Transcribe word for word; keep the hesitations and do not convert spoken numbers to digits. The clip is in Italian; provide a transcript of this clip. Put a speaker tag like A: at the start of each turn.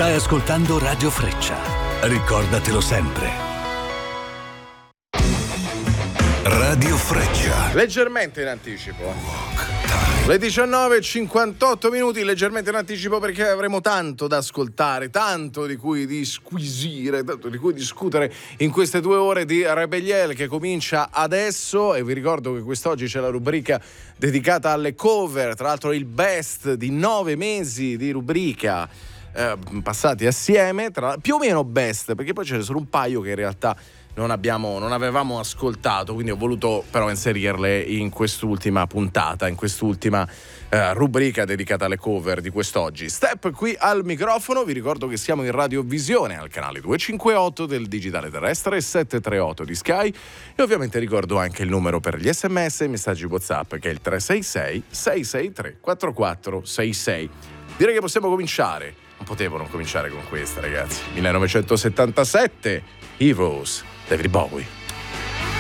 A: Stai ascoltando Radio Freccia. Ricordatelo sempre. Radio Freccia.
B: Leggermente in anticipo. Le diciannove e cinquantotto minuti, leggermente in anticipo, perché avremo tanto da ascoltare, tanto di cui disquisire, tanto di cui discutere in queste due ore di Rebelliel che comincia adesso. E vi ricordo che quest'oggi c'è la rubrica dedicata alle cover, tra l'altro il best di nove mesi di rubrica eh, passati assieme, tra, più o meno best, perché poi ce ne sono un paio che in realtà non abbiamo, non avevamo ascoltato, quindi ho voluto però inserirle in quest'ultima puntata, in quest'ultima eh, rubrica dedicata alle cover di quest'oggi. Step qui al microfono, vi ricordo che siamo in radiovisione al canale duecentocinquantotto del digitale terrestre e settecentotrentotto di Sky, e ovviamente ricordo anche il numero per gli sms e i messaggi WhatsApp, che è il tre sei sei sei sei tre quattro quattro sei sei. Direi che possiamo cominciare. Non potevo non cominciare con questa, ragazzi. millenovecentosettantasette, Heroes, David Bowie.